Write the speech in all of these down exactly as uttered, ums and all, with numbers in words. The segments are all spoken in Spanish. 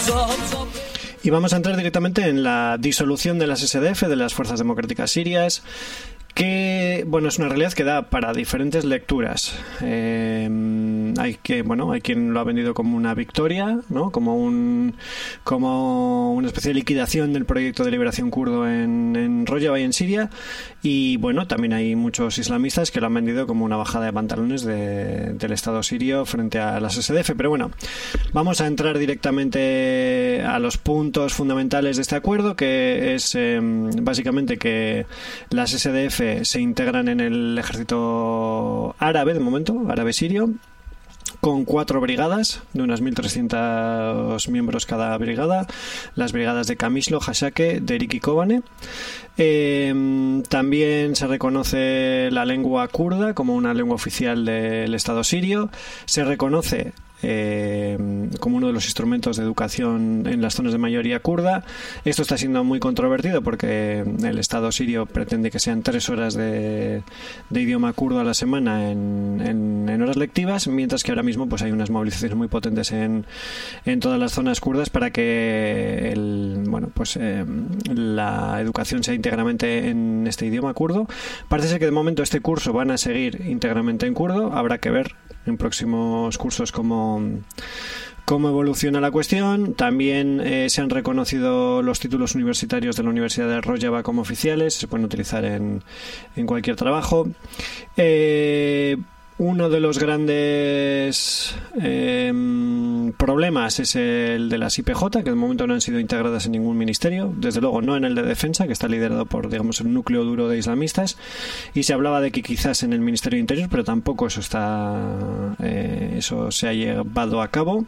Y vamos a entrar directamente en la disolución de las S D F, de las Fuerzas Democráticas Sirias, que bueno, es una realidad que da para diferentes lecturas. Eh, hay que bueno hay quien lo ha vendido como una victoria, ¿no? Como un como una especie de liquidación del proyecto de liberación kurdo en, en Rojava y en Siria, y bueno, también hay muchos islamistas que lo han vendido como una bajada de pantalones de, del Estado sirio frente a las S D F. Pero bueno, vamos a entrar directamente a los puntos fundamentales de este acuerdo, que es eh, básicamente que las S D F se integran en el ejército árabe, de momento, árabe sirio, con cuatro brigadas de unas mil trescientos miembros cada brigada, las brigadas de Kamislo, Hashake, Derik y Kobane. Eh, también se reconoce la lengua kurda como una lengua oficial del Estado sirio. Se reconoce Eh, como uno de los instrumentos de educación en las zonas de mayoría kurda. Esto está siendo muy controvertido porque el Estado sirio pretende que sean tres horas de, de idioma kurdo a la semana en, en, en horas lectivas, mientras que ahora mismo pues hay unas movilizaciones muy potentes en, en todas las zonas kurdas para que el, bueno, pues, eh, la educación sea íntegramente en este idioma kurdo. Parece ser que de momento este curso van a seguir íntegramente en kurdo. Habrá que ver en próximos cursos cómo, cómo evoluciona la cuestión. También eh, se han reconocido los títulos universitarios de la Universidad de Rojava como oficiales, se pueden utilizar en, en cualquier trabajo. Eh, uno de los grandes eh, problemas es el de las I P J, que de momento no han sido integradas en ningún ministerio, desde luego no en el de defensa, que está liderado por, digamos, el núcleo duro de islamistas, y se hablaba de que quizás en el Ministerio de Interior, pero tampoco eso está eh, eso se ha llevado a cabo.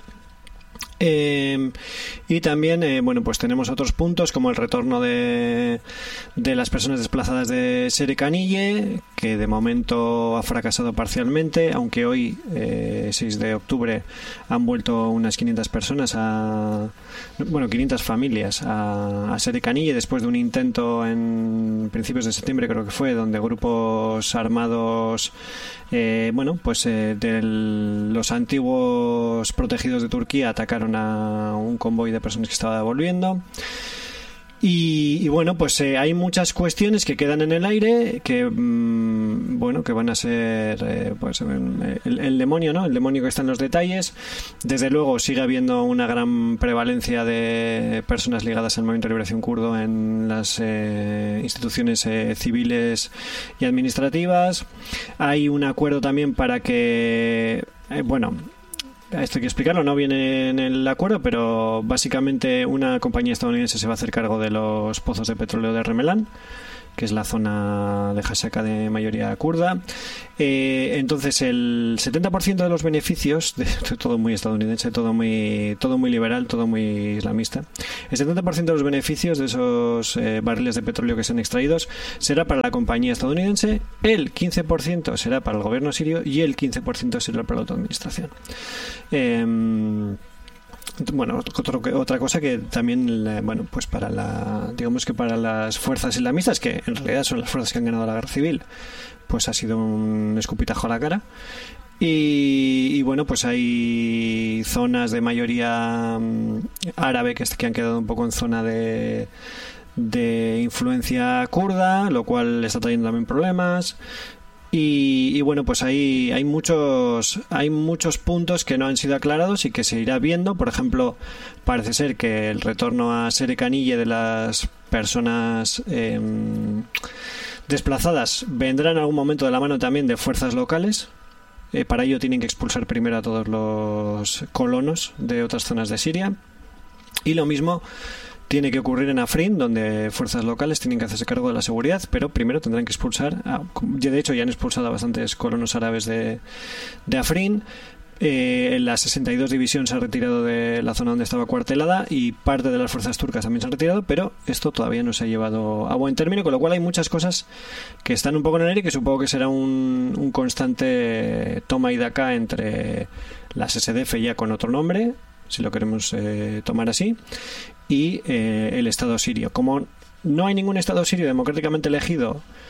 Eh, y también eh, bueno, pues tenemos otros puntos como el retorno de, de las personas desplazadas de Serekanille, que de momento ha fracasado parcialmente, aunque hoy, eh, seis de octubre, han vuelto unas quinientas personas a bueno, quinientas familias a, a Serekanille después de un intento en principios de septiembre, creo que fue, donde grupos armados eh, bueno, pues eh, de los antiguos protegidos de Turquía atacaron a un convoy de personas que estaba volviendo. Y, y bueno, pues eh, hay muchas cuestiones que quedan en el aire, que mmm, bueno, que van a ser eh, pues el, el demonio, ¿no? El demonio que está en los detalles. Desde luego sigue habiendo una gran prevalencia de personas ligadas al movimiento de liberación kurdo en las eh, instituciones eh, civiles y administrativas. Hay un acuerdo también para que eh, bueno, esto hay que explicarlo, no viene en el acuerdo, pero básicamente una compañía estadounidense se va a hacer cargo de los pozos de petróleo de Remelan, que es la zona de Hasaka de mayoría kurda. Eh, entonces el setenta por ciento de los beneficios, de, de todo muy estadounidense, todo muy todo muy liberal, todo muy islamista, el setenta por ciento de los beneficios de esos eh, barriles de petróleo que sean extraídos será para la compañía estadounidense, el quince por ciento será para el gobierno sirio y el quince por ciento será para la autoadministración. Eh, Bueno, otro, otra cosa que también, bueno, pues para la, digamos que para las fuerzas islamistas, que en realidad son las fuerzas que han ganado la guerra civil, pues ha sido un escupitajo a la cara. Y, y bueno, pues hay zonas de mayoría um, árabe que, que han quedado un poco en zona de, de influencia kurda, lo cual está trayendo también problemas. Y, y bueno, pues hay, hay muchos hay muchos puntos que no han sido aclarados y que se irá viendo. Por ejemplo, parece ser que el retorno a Serekanille de las personas eh, desplazadas vendrá en algún momento de la mano también de fuerzas locales. Eh, para ello tienen que expulsar primero a todos los colonos de otras zonas de Siria. Y lo mismo tiene que ocurrir en Afrin, donde fuerzas locales tienen que hacerse cargo de la seguridad, pero primero tendrán que expulsar, a, de hecho ya han expulsado a bastantes colonos árabes de, de Afrin. Eh, la sesenta y dos División se ha retirado de la zona donde estaba cuartelada y parte de las fuerzas turcas también se han retirado, pero esto todavía no se ha llevado a buen término, con lo cual hay muchas cosas que están un poco en el aire y que supongo que será un, un constante toma y daca entre las S D F ya con otro nombre, si lo queremos eh, tomar así, y eh, el Estado sirio. Como no hay ningún Estado sirio democráticamente elegido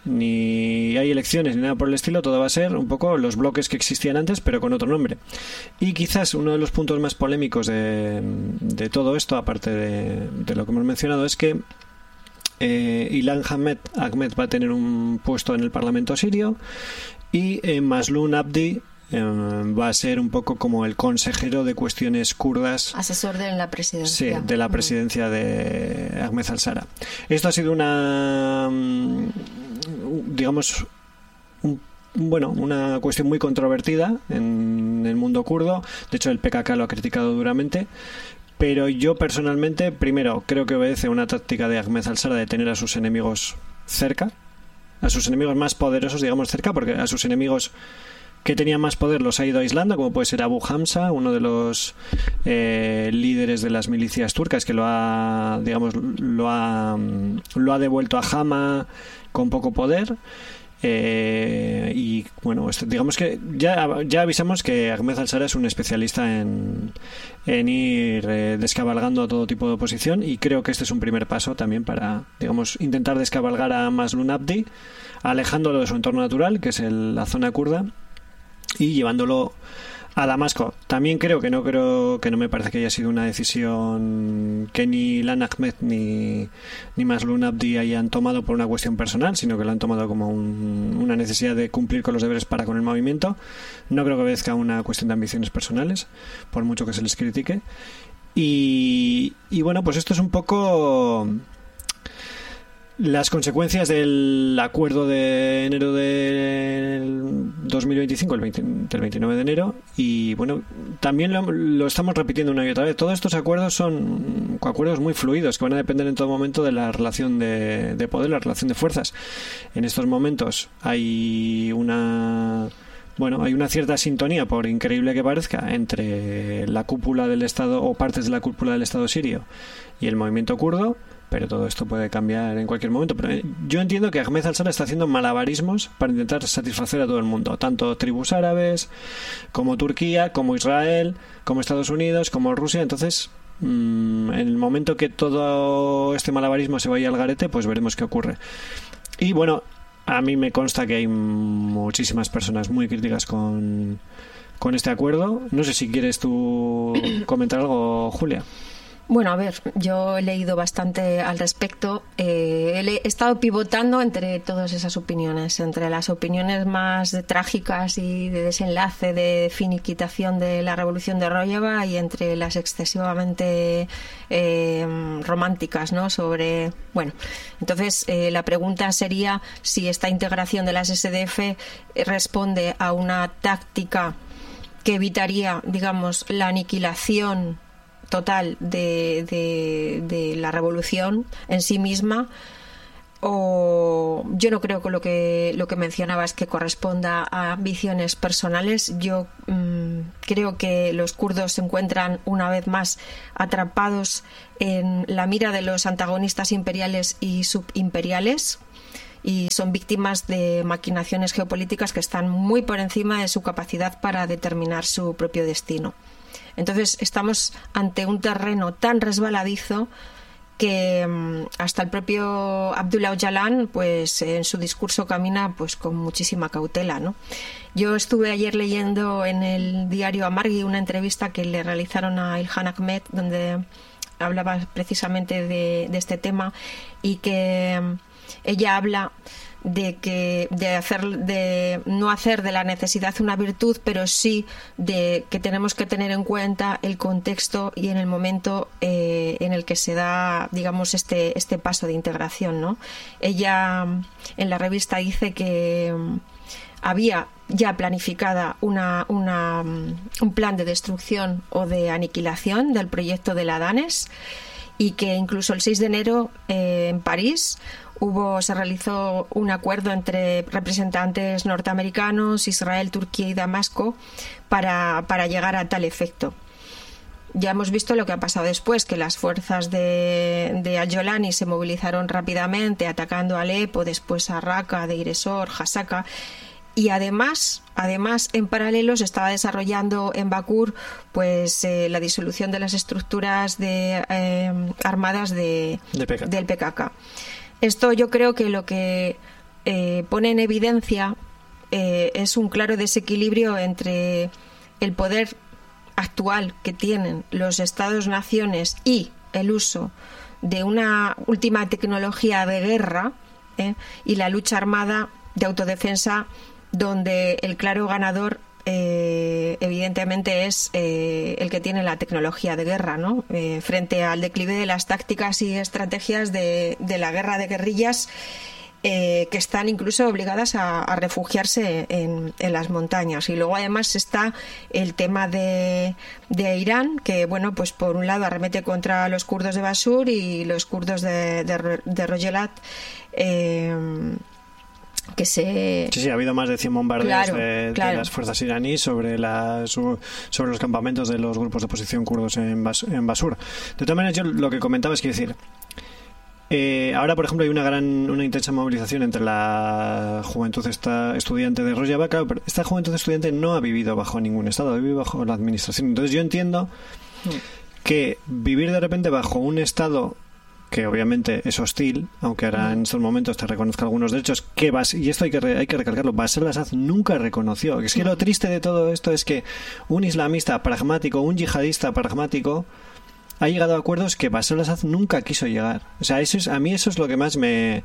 ni hay elecciones ni nada por el estilo, todo va a ser un poco los bloques que existían antes pero con otro nombre. Y quizás uno de los puntos más polémicos de, de todo esto, aparte de, de lo que hemos mencionado, es que eh, Ilhan Ahmed, Ahmed va a tener un puesto en el Parlamento sirio y eh, Mazloum Abdi eh, va a ser un poco como el consejero de cuestiones kurdas, asesor de la presidencia. Sí, de la presidencia de Ahmed al-Shara. Esto ha sido una, digamos, un, bueno, una cuestión muy controvertida en el mundo kurdo. De hecho, el P K K lo ha criticado duramente. Pero yo personalmente, primero, creo que obedece a una táctica de Ahmed al-Shara de tener a sus enemigos cerca, a sus enemigos más poderosos, digamos, cerca, porque a sus enemigos que tenían más poder los ha ido aislando, como puede ser Abu Hamza, uno de los eh, líderes de las milicias turcas, que lo ha, digamos, lo ha, lo ha devuelto a Hama con poco poder. Eh, y bueno, digamos que ya, ya avisamos que Ahmed al-Shara es un especialista en, en ir eh, descabalgando a todo tipo de oposición, y creo que este es un primer paso también para, digamos, intentar descabalgar a Mazloum Abdi, alejándolo de su entorno natural, que es el, la zona kurda, y llevándolo a Damasco. También creo que no creo que no me parece que haya sido una decisión que ni Ilhan Ahmed ni, ni Mazloum Abdi hayan tomado por una cuestión personal, sino que lo han tomado como un, una necesidad de cumplir con los deberes para con el movimiento. No creo que obedezca a una cuestión de ambiciones personales, por mucho que se les critique. Y, y bueno, pues esto es un poco las consecuencias del acuerdo de enero del dos mil veinticinco, el veinte, del veintinueve de enero, y bueno, también lo, lo estamos repitiendo una y otra vez. Todos estos acuerdos son acuerdos muy fluidos que van a depender en todo momento de la relación de, de poder, la relación de fuerzas. En estos momentos hay una... Bueno, hay una cierta sintonía, por increíble que parezca, entre la cúpula del Estado o partes de la cúpula del Estado sirio y el movimiento kurdo, pero todo esto puede cambiar en cualquier momento. Pero yo entiendo que Ahmed al-Shara está haciendo malabarismos para intentar satisfacer a todo el mundo, tanto tribus árabes, como Turquía, como Israel, como Estados Unidos, como Rusia. Entonces, mmm, en el momento que todo este malabarismo se vaya al garete, pues veremos qué ocurre. Y bueno, a mí me consta que hay muchísimas personas muy críticas con, con este acuerdo. No sé si quieres tú comentar algo, Julia. Bueno, a ver, yo he leído bastante al respecto. Eh, he estado pivotando entre todas esas opiniones, entre las opiniones más de, trágicas y de desenlace, de finiquitación de la revolución de Rojava, y entre las excesivamente eh, románticas, ¿no? Sobre, bueno, entonces eh, la pregunta sería si esta integración de las S D F responde a una táctica que evitaría, digamos, la aniquilación total de, de, de la revolución en sí misma, o yo no creo que lo que lo que mencionabas que corresponda a ambiciones personales. Yo mmm, creo que los kurdos se encuentran una vez más atrapados en la mira de los antagonistas imperiales y subimperiales, y son víctimas de maquinaciones geopolíticas que están muy por encima de su capacidad para determinar su propio destino. Entonces estamos ante un terreno tan resbaladizo que um, hasta el propio Abdullah Öcalan, pues en su discurso camina pues con muchísima cautela, ¿no? Yo estuve ayer leyendo en el diario Amargui una entrevista que le realizaron a Ilhan Ahmed, donde hablaba precisamente de, de este tema, y que um, ella habla de que de hacer de no hacer de la necesidad una virtud, pero sí de que tenemos que tener en cuenta el contexto y en el momento eh, en el que se da, digamos, este este paso de integración, ¿no? Ella en la revista dice que había ya planificada una, una un plan de destrucción o de aniquilación del proyecto de la Danes, y que incluso el seis de enero eh, en París Hubo, se realizó un acuerdo entre representantes norteamericanos, Israel, Turquía y Damasco para, para llegar a tal efecto. Ya hemos visto lo que ha pasado después, que las fuerzas de, de al-Jolani se movilizaron rápidamente, atacando a Alepo, después a Raqqa, Deir ez-Zor, Hasaka. Y además, además, en paralelo se estaba desarrollando en Bakur pues eh, la disolución de las estructuras de, eh, armadas de, de P K K. del P K K. Esto yo creo que lo que eh, pone en evidencia eh, es un claro desequilibrio entre el poder actual que tienen los Estados-naciones y el uso de una última tecnología de guerra eh, y la lucha armada de autodefensa, donde el claro ganador eh, evidentemente es eh, el que tiene la tecnología de guerra, ¿no? Eh, frente al declive de las tácticas y estrategias de, de la guerra de guerrillas, eh, que están incluso obligadas a, a refugiarse en, en las montañas. Y luego además está el tema de, de Irán, que bueno, pues por un lado arremete contra los kurdos de Basur y los kurdos de, de, de Rojelat, eh, que se... Sí, sí, ha habido más de cien bombardeos claro, de, claro. de las fuerzas iraníes sobre, la, su, sobre los campamentos de los grupos de oposición kurdos en, Bas, en Basur. De todas maneras, yo lo que comentaba es que decir, eh, ahora, por ejemplo, hay una gran, una intensa movilización entre la juventud esta estudiante de Rojava, claro, pero esta juventud estudiante no ha vivido bajo ningún estado, ha vivido bajo la administración. Entonces yo entiendo que vivir de repente bajo un estado que obviamente es hostil, aunque ahora en estos momentos te reconozca algunos derechos, que Bas, y esto hay que, re, hay que recalcarlo, Bashar al-Assad nunca reconoció. Es que lo triste de todo esto es que un islamista pragmático, un yihadista pragmático, ha llegado a acuerdos que Bashar al-Assad nunca quiso llegar. O sea, eso es, a mí eso es lo que más me...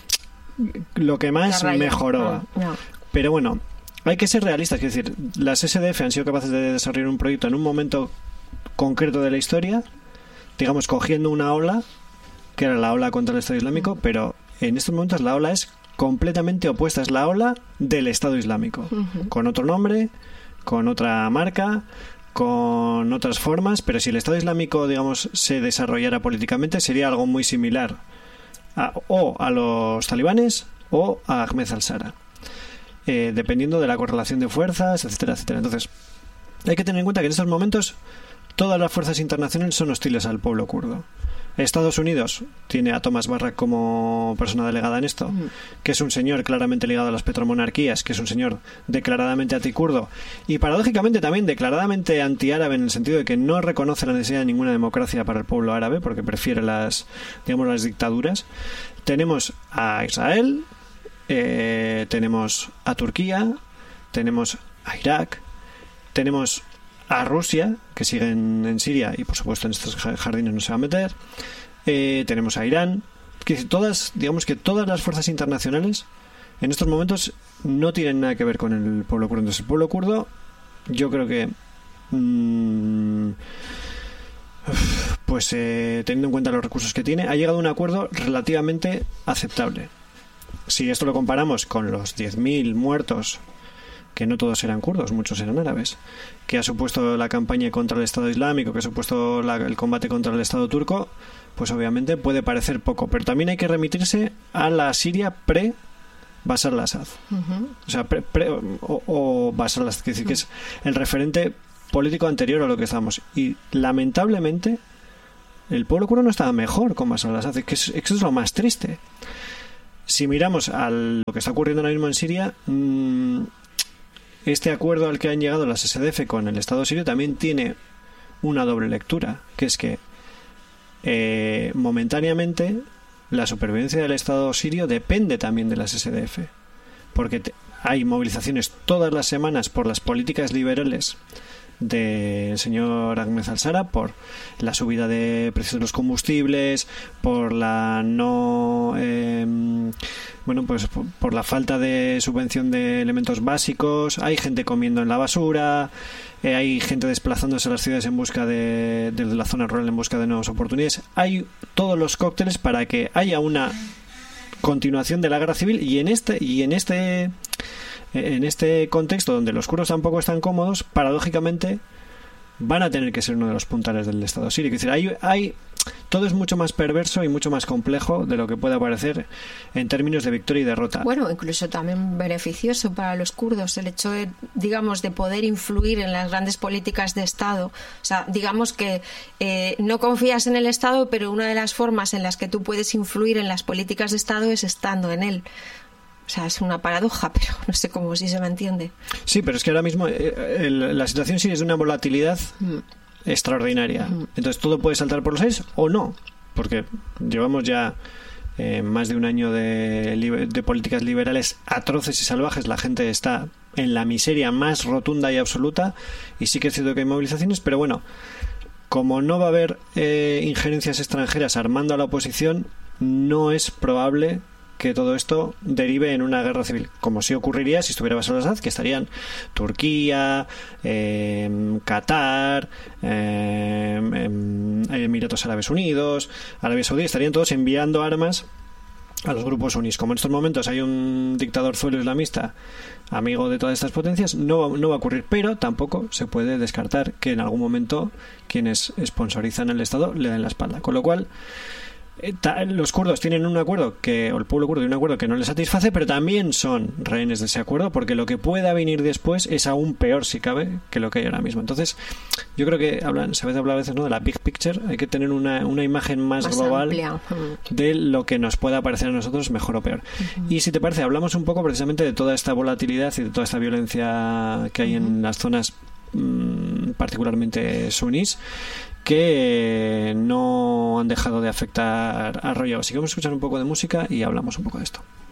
lo que más mejoró. No, no. Pero bueno, hay que ser realistas, es decir, las S D F han sido capaces de desarrollar un proyecto en un momento concreto de la historia, digamos, cogiendo una ola que era la ola contra el Estado Islámico, pero en estos momentos la ola es completamente opuesta, es la ola del Estado Islámico, uh-huh. con otro nombre, con otra marca, con otras formas, pero si el Estado Islámico, digamos, se desarrollara políticamente, sería algo muy similar a, o a los talibanes o a Ahmed al-Shara, eh, dependiendo de la correlación de fuerzas, etcétera, etcétera. Entonces, hay que tener en cuenta que en estos momentos todas las fuerzas internacionales son hostiles al pueblo kurdo. Estados Unidos tiene a Thomas Barrack como persona delegada en esto, mm. que es un señor claramente ligado a las petromonarquías, que es un señor declaradamente antikurdo y paradójicamente también declaradamente antiárabe, en el sentido de que no reconoce la necesidad de ninguna democracia para el pueblo árabe, porque prefiere las, digamos, las dictaduras. Tenemos a Israel, eh, tenemos a Turquía, tenemos a Irak, tenemos a Rusia, que sigue en, en Siria y por supuesto en estos jardines no se va a meter, eh, tenemos a Irán, que todas, digamos que todas las fuerzas internacionales en estos momentos no tienen nada que ver con el pueblo kurdo. Entonces el pueblo kurdo, yo creo que mmm, pues eh, teniendo en cuenta los recursos que tiene, ha llegado a un acuerdo relativamente aceptable. Si esto lo comparamos con los diez mil muertos, que no todos eran kurdos, muchos eran árabes, que ha supuesto la campaña contra el Estado Islámico, que ha supuesto la, el combate contra el Estado turco, pues obviamente puede parecer poco, pero también hay que remitirse a la Siria pre Bashar al-Assad, uh-huh. o sea, pre, pre, o, o Bashar al-Assad, que, decir, que es el referente político anterior a lo que estamos, y lamentablemente el pueblo kurdo no estaba mejor con Bashar al-Assad, que es, eso es lo más triste. Si miramos a lo que está ocurriendo ahora mismo en Siria, mmm, este acuerdo al que han llegado las S D F con el Estado sirio también tiene una doble lectura, que es que eh, momentáneamente la supervivencia del Estado sirio depende también de las S D F, porque te, hay movilizaciones todas las semanas por las políticas liberales del señor Ahmed al-Shara, por la subida de precios de los combustibles, por la no eh, bueno pues por, por la falta de subvención de elementos básicos. Hay gente comiendo en la basura, eh, hay gente desplazándose a las ciudades en busca de, de la zona rural en busca de nuevas oportunidades. Hay todos los cócteles para que haya una continuación de la guerra civil, y en este y en este en este contexto donde los kurdos tampoco están cómodos, paradójicamente van a tener que ser uno de los puntales del Estado sirio. Es decir, hay, hay, todo es mucho más perverso y mucho más complejo de lo que puede parecer en términos de victoria y derrota. Bueno, incluso también beneficioso para los kurdos el hecho de, digamos, de poder influir en las grandes políticas de Estado. O sea, digamos que eh, no confías en el Estado, pero una de las formas en las que tú puedes influir en las políticas de Estado es estando en él. O sea, es una paradoja, pero no sé cómo si se me entiende. Sí, pero es que ahora mismo eh, el, la situación siria es de una volatilidad mm. extraordinaria. Mm. Entonces todo puede saltar por los aires o no, porque llevamos ya eh, más de un año de, de políticas liberales atroces y salvajes, la gente está en la miseria más rotunda y absoluta, y sí que es cierto que hay movilizaciones, pero bueno, como no va a haber eh, injerencias extranjeras armando a la oposición, no es probable que todo esto derive en una guerra civil, como sí ocurriría si estuviera Bashar al-Assad, que estarían Turquía, eh, Qatar, eh, eh, Emiratos Árabes Unidos, Arabia Saudí, estarían todos enviando armas a los grupos sunís. Como en estos momentos hay un dictador zuelo islamista amigo de todas estas potencias, no, no va a ocurrir, pero tampoco se puede descartar que en algún momento quienes sponsorizan el Estado le den la espalda, con lo cual los kurdos tienen un acuerdo que, o el pueblo kurdo tiene un acuerdo que no les satisface, pero también son rehenes de ese acuerdo, porque lo que pueda venir después es aún peor, si cabe, que lo que hay ahora mismo. Entonces, yo creo que hablan, se habla a veces, ¿no?, de la big picture. Hay que tener una, una imagen más, más global amplia de lo que nos pueda parecer a nosotros mejor o peor. Uh-huh. Y si te parece, hablamos un poco precisamente de toda esta volatilidad y de toda esta violencia que hay uh-huh. en las zonas mmm, particularmente sunís, que no han dejado de afectar a Rojava. Así que vamos a escuchar un poco de música y hablamos un poco de esto.